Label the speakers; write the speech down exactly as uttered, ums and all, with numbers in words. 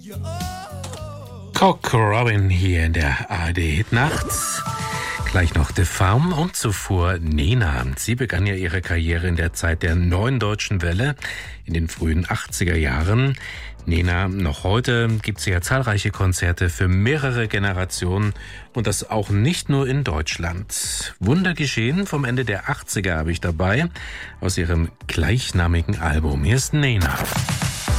Speaker 1: Cock Robin hier in der A R D-Hitnacht. Gleich noch The Farm und zuvor Nena. Sie begann ja ihre Karriere in der Zeit der Neuen Deutschen Welle in den frühen achtziger Jahren. Nena, noch heute gibt sie ja zahlreiche Konzerte für mehrere Generationen und das auch nicht nur in Deutschland. Wunder geschehen vom Ende der achtziger habe ich dabei aus ihrem gleichnamigen Album. Hier ist Nena.